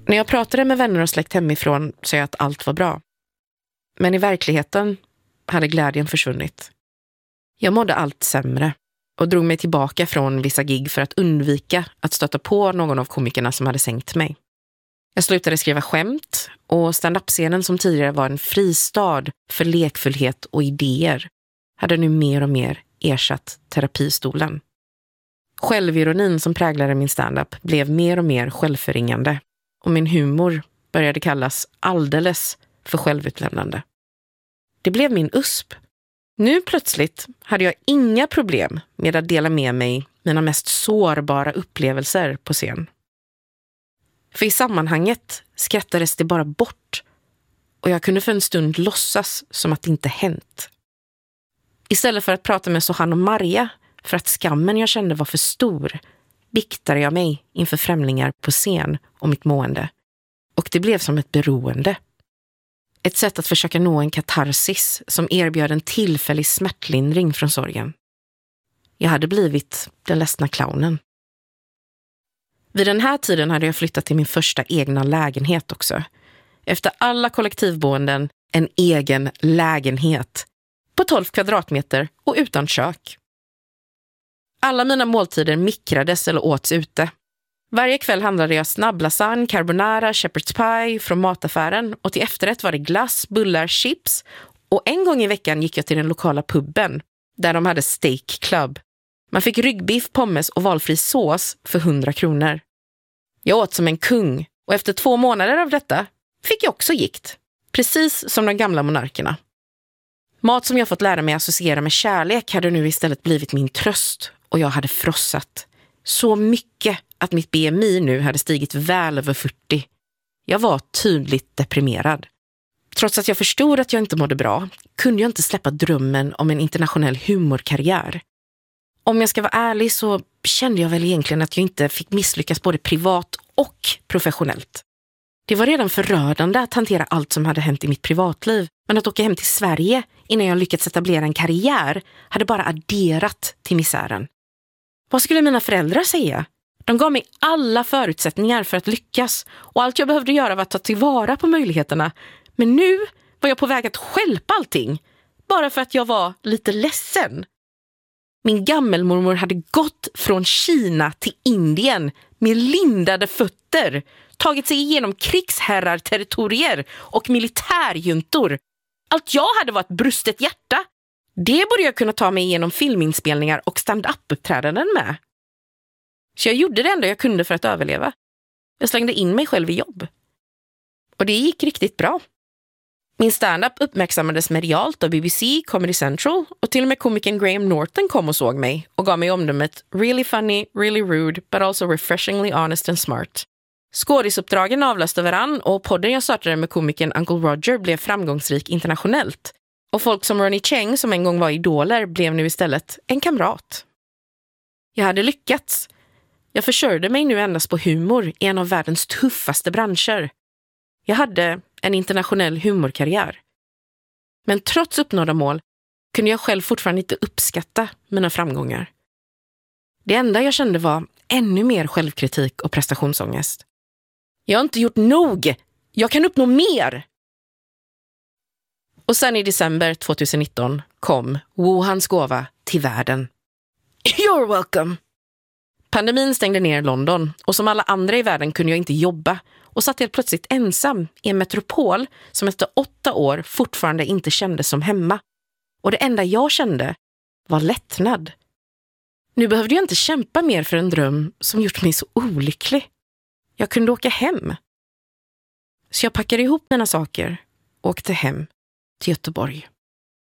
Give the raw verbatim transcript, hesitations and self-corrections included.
När jag pratade med vänner och släkt hemifrån sa jag att allt var bra. Men i verkligheten hade glädjen försvunnit. Jag mådde allt sämre och drog mig tillbaka från vissa gig för att undvika att stöta på någon av komikerna som hade sänkt mig. Jag slutade skriva skämt och stand-up-scenen som tidigare var en fristad för lekfullhet och idéer hade nu mer och mer ersatt terapistolen. Självironin som präglade min stand-up blev mer och mer självförringande och min humor började kallas alldeles för självutlämnande. Det blev min U S P. Nu plötsligt hade jag inga problem med att dela med mig mina mest sårbara upplevelser på scen. För i sammanhanget skrattades det bara bort och jag kunde för en stund låtsas som att det inte hänt. Istället för att prata med Sohan och Maria för att skammen jag kände var för stor biktade jag mig inför främlingar på scen om mitt mående. Och det blev som ett beroende. Ett sätt att försöka nå en katarsis som erbjöd en tillfällig smärtlindring från sorgen. Jag hade blivit den ledsna clownen. Vid den här tiden hade jag flyttat till min första egna lägenhet också. Efter alla kollektivboenden, en egen lägenhet. På tolv kvadratmeter och utan kök. Alla mina måltider mikrades eller åts ute. Varje kväll handlade jag snabblasagne, carbonara, shepherd's pie från mataffären och till efterrätt var det glass, bullar, chips och en gång i veckan gick jag till den lokala pubben där de hade steak club. Man fick ryggbiff, pommes och valfri sås för hundra kronor. Jag åt som en kung och efter två månader av detta fick jag också gikt, precis som de gamla monarkerna. Mat som jag fått lära mig associera med kärlek hade nu istället blivit min tröst och jag hade frossat. Så mycket att mitt B M I nu hade stigit väl över fyrtio. Jag var tydligt deprimerad. Trots att jag förstod att jag inte mådde bra kunde jag inte släppa drömmen om en internationell humorkarriär. Om jag ska vara ärlig så kände jag väl egentligen att jag inte fick misslyckas både privat och professionellt. Det var redan förödande att hantera allt som hade hänt i mitt privatliv, men att åka hem till Sverige innan jag lyckats etablera en karriär hade bara adderat till misären. Vad skulle mina föräldrar säga? De gav mig alla förutsättningar för att lyckas och allt jag behövde göra var att ta tillvara på möjligheterna. Men nu var jag på väg att stjälpa allting, bara för att jag var lite ledsen. Min gammelmormor hade gått från Kina till Indien med lindade fötter, tagit sig igenom krigsherrarterritorier och militärjuntor. Allt jag hade var ett brustet hjärta. Det borde jag kunna ta mig igenom filminspelningar och stand-up-uppträdanden med. Så jag gjorde det enda jag kunde för att överleva. Jag slängde in mig själv i jobb. Och det gick riktigt bra. Min stand-up uppmärksammades medialt av B B C, Comedy Central och till och med komikern Graham Norton kom och såg mig och gav mig omdömet really funny, really rude, but also refreshingly honest and smart. Skådisuppdragen avlöste varann och podden jag startade med komikern Uncle Roger blev framgångsrik internationellt. Och folk som Ronnie Cheng som en gång var idoler blev nu istället en kamrat. Jag hade lyckats. Jag försörjde mig nu endast på humor i en av världens tuffaste branscher. Jag hade en internationell humorkarriär. Men trots uppnådda mål kunde jag själv fortfarande inte uppskatta mina framgångar. Det enda jag kände var ännu mer självkritik och prestationsångest. Jag har inte gjort nog! Jag kan uppnå mer! Och sen i december tjugonitton kom Wuhans gåva till världen. You're welcome! Pandemin stängde ner London och som alla andra i världen kunde jag inte jobba och satt helt plötsligt ensam i en metropol som efter åtta år fortfarande inte kändes som hemma. Och det enda jag kände var lättnad. Nu behövde jag inte kämpa mer för en dröm som gjort mig så olycklig. Jag kunde åka hem. Så jag packade ihop mina saker och åkte hem till Göteborg.